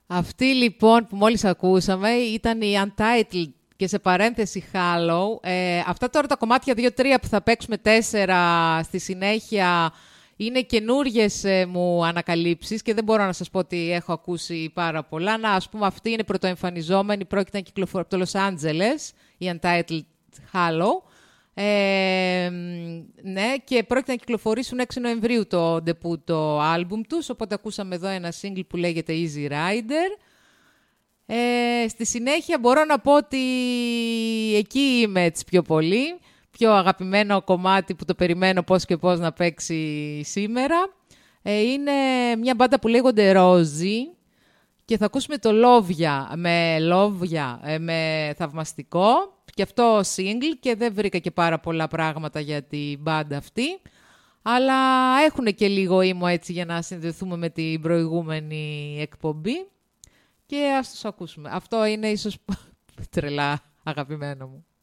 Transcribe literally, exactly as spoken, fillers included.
Αυτή λοιπόν που μόλις ακούσαμε ήταν η Untitled και σε παρένθεση Hollow. Ε, αυτά τώρα τα κομμάτια δύο τρία που θα παίξουμε τέσσερα στη συνέχεια είναι καινούριες ε, μου ανακαλύψεις και δεν μπορώ να σας πω ότι έχω ακούσει πάρα πολλά. Να, ας πούμε, αυτή είναι πρωτοεμφανιζόμενη, πρόκειται να κυκλοφορεί από το Los Angeles, η Untitled Hollow. Ε, ναι, και πρόκειται να κυκλοφορήσουν έξι Νοεμβρίου το debut το άλμπουμ τους, οπότε ακούσαμε εδώ ένα single που λέγεται Easy Rider. Ε, στη συνέχεια μπορώ να πω ότι εκεί είμαι έτσι πιο πολύ, πιο αγαπημένο κομμάτι που το περιμένω πώς και πώς να παίξει σήμερα. Ε, είναι μια μπάντα που λέγονται Rosie και θα ακούσουμε το Λόγια με Λόγια με θαυμαστικό και αυτό single και δεν βρήκα και πάρα πολλά πράγματα για την μπάντα αυτή, αλλά έχουν και λίγο ήμο έτσι για να συνδεθούμε με την προηγούμενη εκπομπή και ας τους ακούσουμε. Αυτό είναι ίσως τρελά αγαπημένο μου.